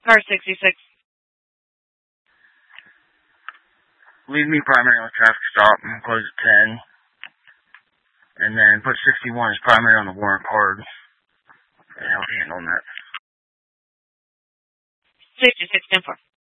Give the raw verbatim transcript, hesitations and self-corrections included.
Car sixty-six. Leave me primary on the traffic stop and close at ten. And then put sixty-one as primary on the warrant card. And I'll handle that. sixty-six, ten four.